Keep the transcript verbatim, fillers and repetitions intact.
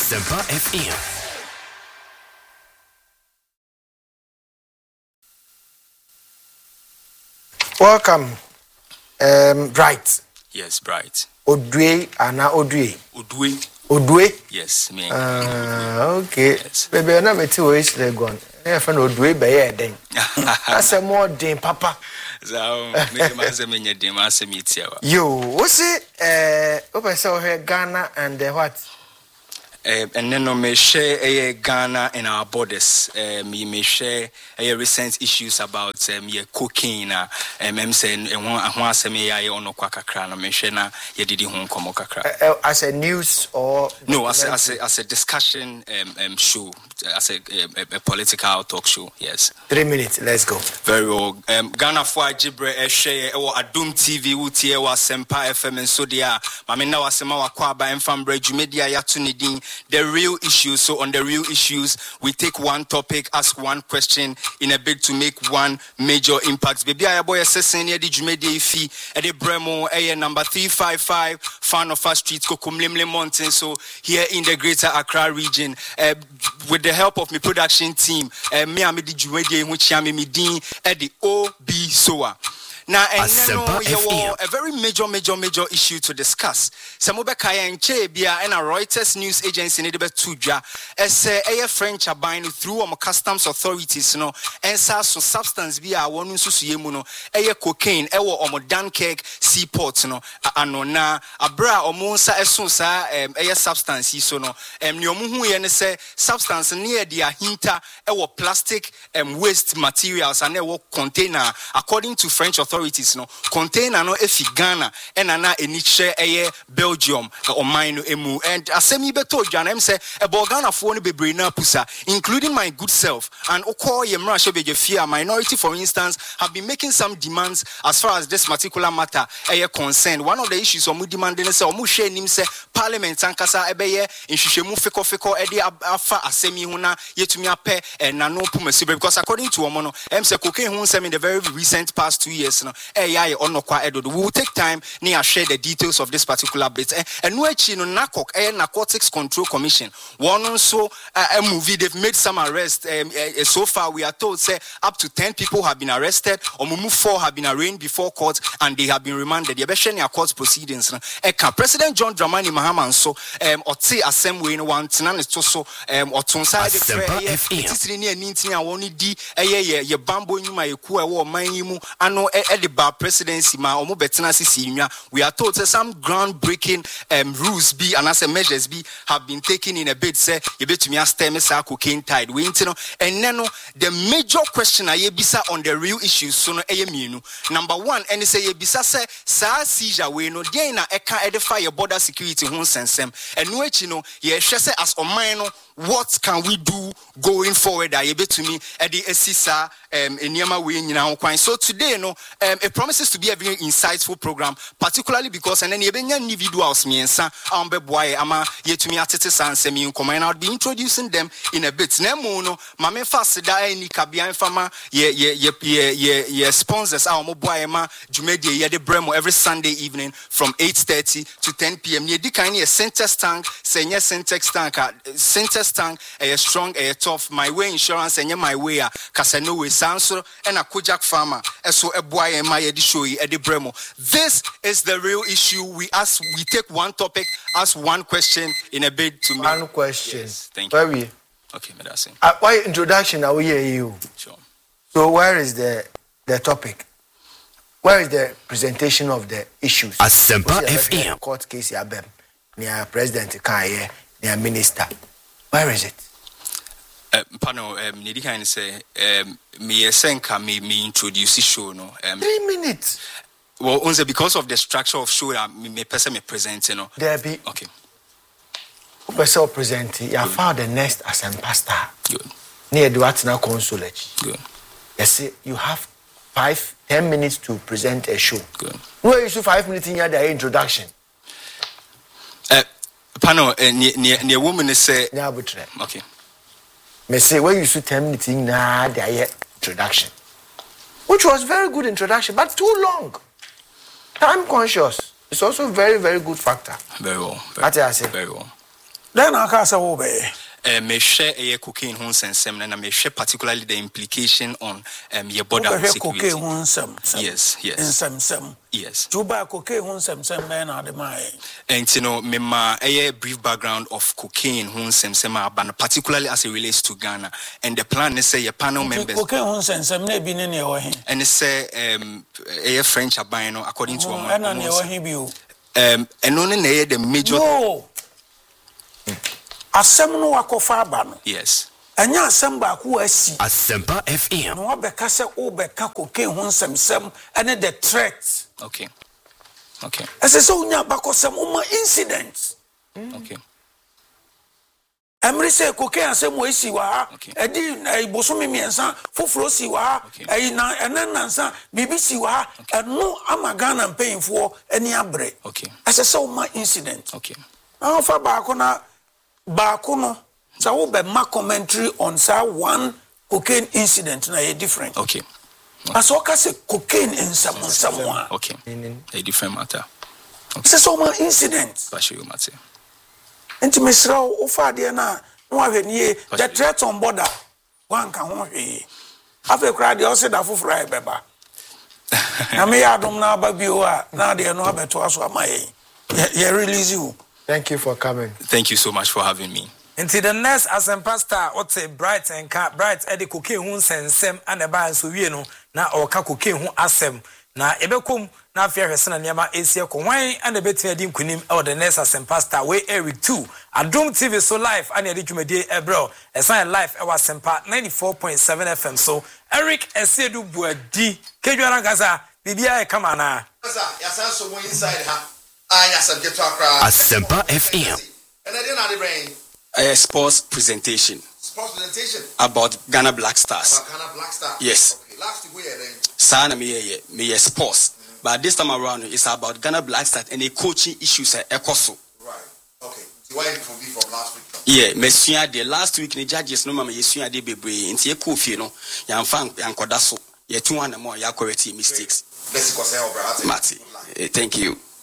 Asempa F M. Welcome, um, Bright. Yes, Bright. Odwe, Anna Odwe. Odwe. Odwe? Yes, me. Ah, okay. Yes. Baby, I'm not too waste the gun. I found Odwe by a ding. That's a more ding, Papa. So, make my semen, your demas, meet you. You, what's it? Uh, Opa saw her Ghana and uh, what? Uh, and then no me share a Ghana and our borders. Uh, me me share a recent issues about um, your cocaine. Um, I'm saying and one one say me I ono kwa kakra na me share na ye didi hon komo kakra. As a news or no, as a, as a as a discussion um, um show, as a, a, a political talk show. Yes. Three minutes. Let's go. Very well. Um, Ghana for Jibre e share e wo Adum T V wuti e wa Sempa F M and so dia. Mame na wasema wa kwa ba emfambre dwumedia ya to ni din. The real issues. So on the real issues, we take one topic, ask one question in a bid to make one major impact. Baby, I boy assessing the Jumedi fee at the Bremo A number three five five, Fan of Our Street, Kokumlimle Mountain. So here in the Greater Accra region, uh, with the help of my production team, uh, me and me the Jumedi, which I me din at the O B S O A. Now, and then you a very major, major, major issue to discuss. Samuba Kaya and Chebia and a Reuters news agency in the Betuja as a French are buying through our customs authorities, no, and so substance be our one susuyemuno, a cocaine, a or Dunkirk seaport, no, anona, a bra or monsa esunsa, a substance, so no, and Yomuhu and say substance near the hinta, a plastic and waste materials and a container, according to French authorities. Authorities no container no efi Ghana and ana eniche eye Belgium or mine emu and asemi beto Ghana em say e bo Ghana fo no bebre na pusa including my good self and okọ ye mra shebeje fear minority for instance have been making some demands as far as this particular matter eye concerned. One of the issues omu demanding say omu hwe nim say parliament ankasa ebeye nhwehwemu feko feko e de afa asemi hu na yetumi apɛ na no pumasi because according to omo no em say cocaine hu say in the very recent past two years. We will take time near share the details of this particular bit. And no chino NACOC, a Narcotics Control Commission. One also a movie they've made some arrests. Um, uh, so far we are told say up to ten people have been arrested, or mumu four have been arraigned before court, and they have been remanded. The best near court proceedings. Eka President John Dramani Mahama so um or say assembly in one tinan is so um or tonsa the prayer. It is in near ninety and one di a ye ye bambo nyuma ye ku e wo man yimu ano the bar presidency ma omo betena sisi nwa we are told that some groundbreaking um, rules be and as a measures be have been taken in a bid say you betumi astem sa cocaine tide we ntino and no the major question I bisa on the real issues so no eyemienu number one and say yebisa say sa seizure we no dey na eka edify your border security ho sensem and no echi no ye hwe say as oman no what can we do going forward I betumi e de asisa um eniema we nyina ho kwan. So today no um, it promises to be a very insightful program, particularly because and then you bring individuals miensa ambe boy ama yetumi atete sansemi nkoman. I'll be introducing them in a bit. Nemo no mame fasida any kabia infama ye ye ye ye ye sponsors our mobile ma jumedi ye de bremo every Sunday evening from eight thirty to ten p.m. Ye di kind ye center tank senye syntax tank center tank a strong a tough my way insurance and my way a kasano we sanso and a kojak farmer so a boy and my edishoyi edi bremo. This is the real issue. We ask we take one topic, ask one question in a bid to make one question. Yes, thank where you. We? Okay, Madam. Uh, why introduction are we hear you? Sure. So where is the the topic? Where is the presentation of the issues? Asempa F M. Court case yabem near President Kanye, near Minister. Where is it? Uh, Pano, um, Nidi can say, um, me senka me me introduce show no. Um, Three minutes. Well, only because of the structure of show that me me person me present, you know. There be okay. Person present. You found the next Asempa star. Good. Near Duatina Consulate. Good. You see, you have five, ten minutes to present a show. Good. No, you should five minutes in your introduction. Uh, Pano, uh, near near woman is say. Okay. Me say when you should ten minutes in na the introduction, which was very good introduction, but too long. Time conscious. It's also very very good factor. Very well. Very, I say very well. Then I can't say obey. Uh, may share a cocaine homes and sem, and I may share particularly the implication on um your border security. Yes, yes. In some some. Yes. To buy cocaine homes and some men are the my. And you know, me ma a brief background of cocaine homes and sem, but particularly as it relates to Ghana. And the plan is say your panel members. Cocaine homes and some may be in your hand. And it's say um a French abino according to a man. Um and only the major. No. Asem no wakofa aba no. Yes. Anya asem ba ko asi. Asempa F M. No abeka se obeka cocaine ho nsem ene the threat. Okay. Okay. Ese so unya bakosem uma incidents. Okay. Emre se cocaine asem wo asi wa. Edi ibosumi miensa foforo si wa. Eyi na enanansa bibi si wa. Eno amagana mpanyimfo eni abre. Okay. Ese so uma incident. Okay. Afa ba ko na Bakuno, so we be ma commentary on sa one cocaine incident na a different. Okay. As okay say cocaine in some someone. Okay. A different matter. It's a so one incident. Bashiru matter. Enti mesra o fa de na no ahwenie the threat on border one kan ho hwe. Afa kra de o se da foforo beba. Na me ya dom na ba bi o a na de no abeto aso amaye. Ye release you. Thank you for coming. Thank you so much for having me. Until the next Asempa star, what's a bright and cat bright Eddie cocaine who sends sem and a ban so you know now or cocaine who asem na ebekum na fear her son and yama asia wine and a bit dim kunim or the next Asempa star way Eric two Adom T V so live and a dichumede ebro a sign live our Asempa ninety-four point seven F M so Eric Esedu Buadi Kejuana Gaza Bibia come on now. Yasan so inside her. Asempa F M. And I didn't have the brain. A sports presentation. Sports presentation about Ghana Black Stars. About Ghana Black Stars. Yes. Okay. Last week then. Sana me me sports. Mm-hmm. But this time around it's about Ghana Black Stars and the coaching issues at Ekoso. Right. Okay. So why from from last week? Yeah, Messia the last week the judges no mama yesuya de bebre nti e kofi no yamfa yankoda so ye two and more ya correct mistakes. Let's go say over. Mati. Thank you.